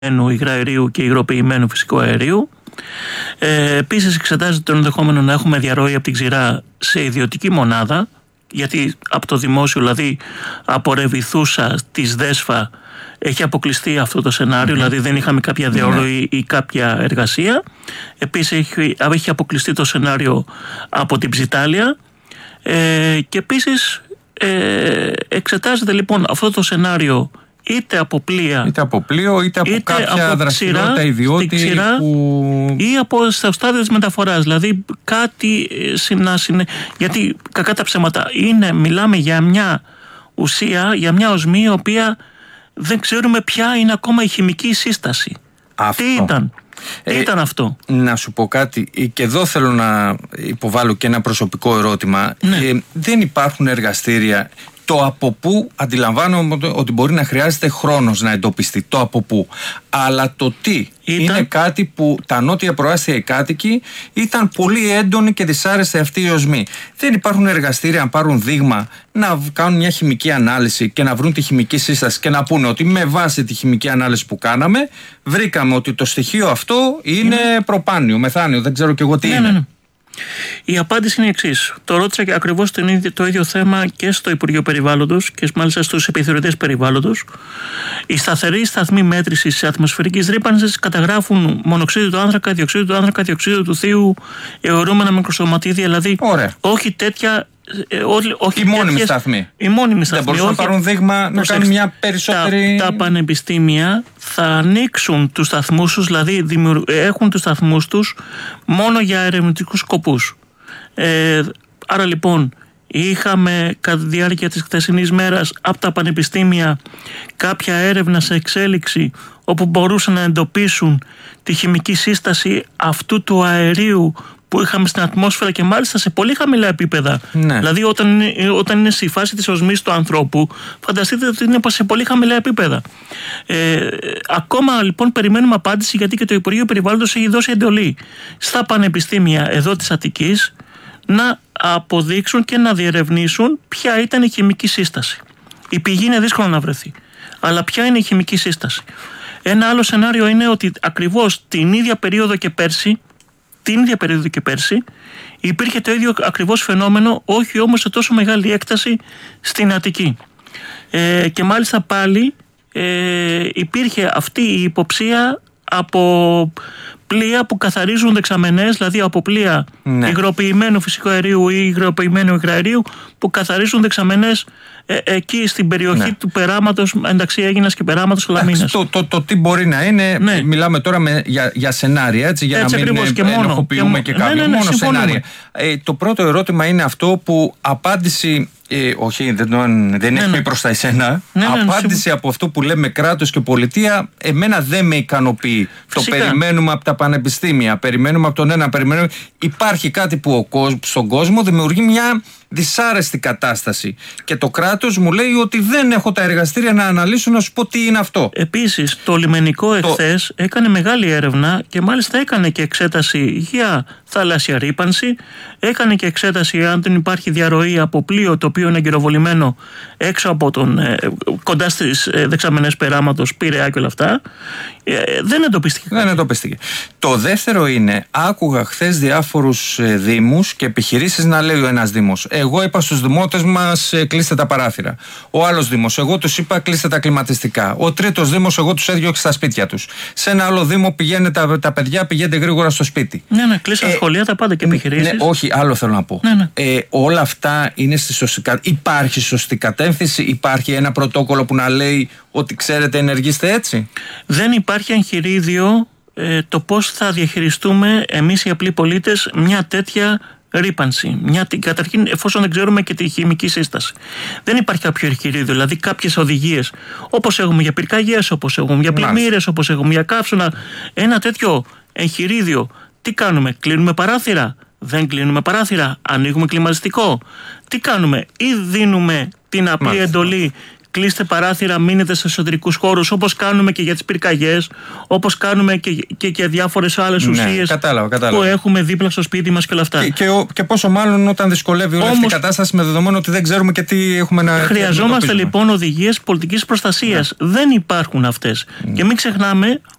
υγραερίου και υγροποιημένου φυσικού αερίου. Επίσης εξετάζεται το ενδεχόμενο να έχουμε διαρροή από την ξηρά σε ιδιωτική μονάδα, γιατί από το δημόσιο, δηλαδή από Ρεβιθούσα της ΔΕΣΦΑ, έχει αποκλειστεί αυτό το σενάριο, δηλαδή δεν είχαμε κάποια διαρροή ή κάποια εργασία. Επίσης έχει αποκλειστεί το σενάριο από την Ψιτάλια και επίσης εξετάζεται λοιπόν αυτό το σενάριο είτε από πλοίο, είτε από κάποια δραστηριότητα ιδιώτη ή από στο στάδιο της μεταφοράς. Δηλαδή κάτι γιατί κακά τα ψέματα μιλάμε για μια ουσία, για μια οσμή η οποία δεν ξέρουμε ποια είναι ακόμα η χημική σύσταση. Αυτό. Τι ήταν αυτό? Να σου πω κάτι, και εδώ θέλω να υποβάλω και ένα προσωπικό ερώτημα. Δεν υπάρχουν εργαστήρια. Το από πού αντιλαμβάνομαι ότι μπορεί να χρειάζεται χρόνος να εντοπιστεί. Το από πού. Αλλά το τι είναι κάτι που τα νότια προάστια οι κάτοικοι ήταν πολύ έντονοι και δυσάρεστη αυτή η οσμή. Δεν υπάρχουν εργαστήρια να πάρουν δείγμα, να κάνουν μια χημική ανάλυση και να βρουν τη χημική σύσταση και να πούνε ότι με βάση τη χημική ανάλυση που κάναμε βρήκαμε ότι το στοιχείο αυτό είναι προπάνιο, μεθάνιο, δεν ξέρω και εγώ τι είναι. Η απάντηση είναι η εξής. Το ρώτησα και ακριβώς το ίδιο θέμα και στο Υπουργείο Περιβάλλοντος και μάλιστα στους επιθεωρητές περιβάλλοντος. Οι σταθεροί σταθμοί μέτρησης της ατμοσφαιρικής ρύπανσης καταγράφουν μονοξείδιο του άνθρακα, διοξείδιο του άνθρακα, διοξείδιο του θείου, αιωρούμενα μικροσωματίδια, δηλαδή όχι τέτοια. Οι μόνιμοι σταθμοί. Δεν μπορούσαν να πάρουν δείγμα, να κάνουν μια περισσότερη. Τα πανεπιστήμια θα ανοίξουν τους σταθμούς τους, δηλαδή έχουν τους σταθμούς τους μόνο για ερευνητικούς σκοπούς. Άρα λοιπόν είχαμε κατά τη διάρκεια της χθεσινής μέρας από τα πανεπιστήμια κάποια έρευνα σε εξέλιξη όπου μπορούσαν να εντοπίσουν τη χημική σύσταση αυτού του αερίου που είχαμε στην ατμόσφαιρα και μάλιστα σε πολύ χαμηλά επίπεδα. Δηλαδή όταν είναι στη φάση της οσμής του ανθρώπου, φανταστείτε ότι είναι σε πολύ χαμηλά επίπεδα. Ακόμα λοιπόν περιμένουμε απάντηση, γιατί και το Υπουργείο Περιβάλλοντος έχει δώσει εντολή στα πανεπιστήμια εδώ της Αττικής να αποδείξουν και να διερευνήσουν ποια ήταν η χημική σύσταση. Η πηγή είναι δύσκολο να βρεθεί, αλλά ποια είναι η χημική σύσταση. Ένα άλλο σενάριο είναι ότι ακριβώς την ίδια περίοδο και πέρσι υπήρχε το ίδιο ακριβώς φαινόμενο, όχι όμως σε τόσο μεγάλη έκταση στην Αττική. Και μάλιστα πάλι υπήρχε αυτή η υποψία από πλοία που καθαρίζουν δεξαμενές, δηλαδή από πλοία υγροποιημένου φυσικού αερίου ή υγροποιημένου υγραερίου που καθαρίζουν δεξαμενές εκεί στην περιοχή του περάματος, ενταξύ Αίγινας και περάματος Λαμίνας. Το τι μπορεί να είναι, μιλάμε τώρα για σενάρια, έτσι, για να μην ενοχοποιούμε και κάποιον. Μόνο σενάρια. Το πρώτο ερώτημα είναι αυτό που απάντηση. Όχι, δεν έχει πει προς τα εσένα. Απάντηση από αυτό που λέμε κράτος και πολιτεία, εμένα δεν με ικανοποιεί. Φυσικά. Το περιμένουμε από τα πανεπιστήμια, περιμένουμε από τον ένα, περιμένουμε. Υπάρχει κάτι που στον κόσμο δημιουργεί μια δυσάρεστη κατάσταση. Και το κράτος μου λέει ότι δεν έχω τα εργαστήρια να αναλύσω, να σου πω τι είναι αυτό. Επίσης, το λιμενικό εχθές έκανε μεγάλη έρευνα και μάλιστα έκανε και εξέταση για θαλάσσια ρύπανση, έκανε και εξέταση αν δεν υπάρχει διαρροή από πλοίο το οποίο είναι εγκυροβολημένο έξω από κοντά στις δεξαμενές περάματος, Πειραιά και όλα αυτά. Δεν εντοπίστηκε. Το δεύτερο είναι, άκουγα χθες διάφορους δήμους και επιχειρήσεις να λέει ο ένας δήμος: εγώ είπα στους δημότες μας κλείστε τα παράθυρα. Ο άλλος δήμος, εγώ τους είπα κλείστε τα κλιματιστικά. Ο τρίτος δήμος, εγώ τους έδιωξα στα σπίτια τους. Σε ένα άλλο δήμο τα παιδιά πηγαίνετε γρήγορα στο σπίτι. Κλείσαν σχολεία, τα πάντα και επιχειρήσεις. Όχι, άλλο θέλω να πω. Όλα αυτά είναι στη σωστή κατεύθυνση. Υπάρχει σωστή κατεύθυνση, υπάρχει ένα πρωτόκολλο που να λέει ότι ξέρετε ενεργήστε έτσι. Δεν υπάρχει εγχειρίδιο το πώς θα διαχειριστούμε εμείς οι απλοί πολίτες μια τέτοια ρύπανση. Καταρχήν, εφόσον δεν ξέρουμε και τη χημική σύσταση. Δεν υπάρχει κάποιο εγχειρίδιο, δηλαδή κάποιες οδηγίες, όπως έχουμε για πυρκαγιές, όπως έχουμε για πλημμύρες, όπως έχουμε για καύσωνα. Ένα τέτοιο εγχειρίδιο. Τι κάνουμε, κλείνουμε παράθυρα, δεν κλείνουμε παράθυρα, ανοίγουμε κλιματιστικό. Τι κάνουμε, ή δίνουμε την απλή εντολή κλείστε παράθυρα, μείνετε σε εσωτερικούς χώρους, όπως κάνουμε και για τις πυρκαγιές, όπως κάνουμε και για διάφορες άλλες ουσίες κατάλαβα. που έχουμε δίπλα στο σπίτι μας και όλα αυτά. Και πόσο μάλλον όταν δυσκολεύει όλη αυτή η κατάσταση, με δεδομένο ότι δεν ξέρουμε και τι έχουμε να. Χρειαζόμαστε λοιπόν οδηγίες πολιτικής προστασίας. Δεν υπάρχουν αυτές. Και μην ξεχνάμε